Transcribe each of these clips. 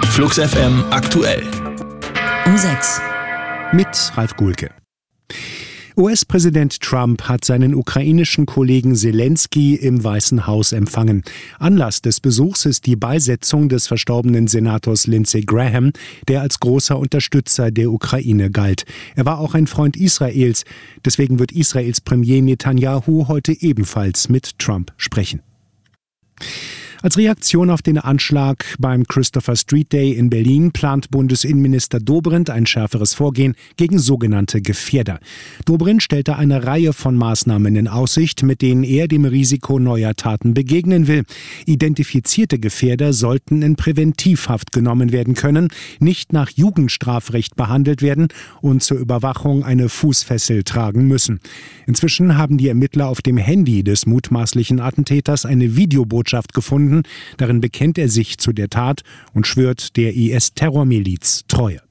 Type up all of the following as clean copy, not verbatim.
Flux FM aktuell. Um 6. Mit Ralf Guhlke. US-Präsident Trump hat seinen ukrainischen Kollegen Selenskyj im Weißen Haus empfangen. Anlass des Besuchs ist die Beisetzung des verstorbenen Senators Lindsey Graham, der als großer Unterstützer der Ukraine galt. Er war auch ein Freund Israels. Deswegen wird Israels Premier Netanyahu heute ebenfalls mit Trump sprechen. Als Reaktion auf den Anschlag beim Christopher Street Day in Berlin plant Bundesinnenminister Dobrindt ein schärferes Vorgehen gegen sogenannte Gefährder. Dobrindt stellte eine Reihe von Maßnahmen in Aussicht, mit denen er dem Risiko neuer Taten begegnen will. Identifizierte Gefährder sollten in Präventivhaft genommen werden können, nicht nach Jugendstrafrecht behandelt werden und zur Überwachung eine Fußfessel tragen müssen. Inzwischen haben die Ermittler auf dem Handy des mutmaßlichen Attentäters eine Videobotschaft gefunden. Darin bekennt er sich zu der Tat und schwört der IS-Terrormiliz Treue.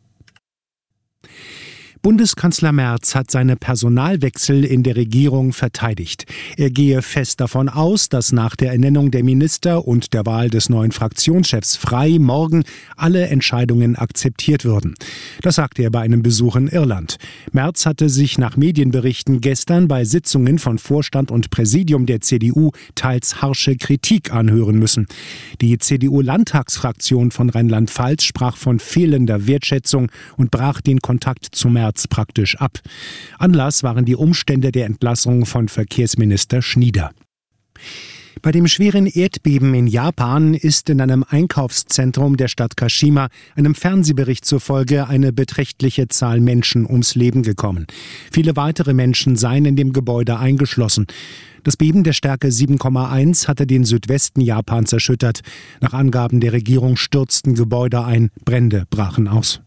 Bundeskanzler Merz hat seine Personalwechsel in der Regierung verteidigt. Er gehe fest davon aus, dass nach der Ernennung der Minister und der Wahl des neuen Fraktionschefs Frey morgen alle Entscheidungen akzeptiert würden. Das sagte er bei einem Besuch in Irland. Merz hatte sich nach Medienberichten gestern bei Sitzungen von Vorstand und Präsidium der CDU teils harsche Kritik anhören müssen. Die CDU-Landtagsfraktion von Rheinland-Pfalz sprach von fehlender Wertschätzung und brach den Kontakt zu Merz praktisch ab. Anlass waren die Umstände der Entlassung von Verkehrsminister Schnieder. Bei dem schweren Erdbeben in Japan ist in einem Einkaufszentrum der Stadt Kashima einem Fernsehbericht zufolge eine beträchtliche Zahl Menschen ums Leben gekommen. Viele weitere Menschen seien in dem Gebäude eingeschlossen. Das Beben der Stärke 7,1 hatte den Südwesten Japans erschüttert. Nach Angaben der Regierung stürzten Gebäude ein, Brände brachen aus.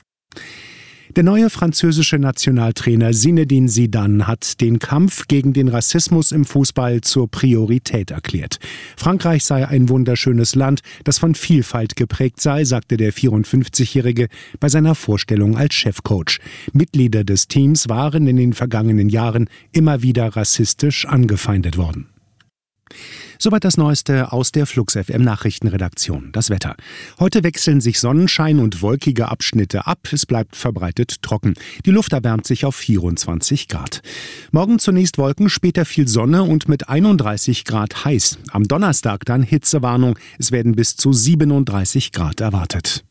Der neue französische Nationaltrainer Zinedine Zidane hat den Kampf gegen den Rassismus im Fußball zur Priorität erklärt. Frankreich sei ein wunderschönes Land, das von Vielfalt geprägt sei, sagte der 54-Jährige bei seiner Vorstellung als Chefcoach. Mitglieder des Teams waren in den vergangenen Jahren immer wieder rassistisch angefeindet worden. Soweit das Neueste aus der Flux FM Nachrichtenredaktion. Das Wetter. Heute wechseln sich Sonnenschein und wolkige Abschnitte ab. Es bleibt verbreitet trocken. Die Luft erwärmt sich auf 24 Grad. Morgen zunächst Wolken, später viel Sonne und mit 31 Grad heiß. Am Donnerstag dann Hitzewarnung. Es werden bis zu 37 Grad erwartet.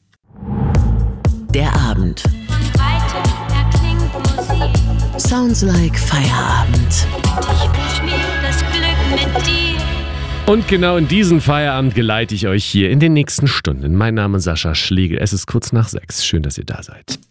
Der Abend. Sounds like Feierabend. Ich wünsch mir das Glück mit dir. Und genau in diesen Feierabend geleite ich euch hier in den nächsten Stunden. Mein Name ist Sascha Schlegel. Es ist kurz nach 6. Schön, dass ihr da seid.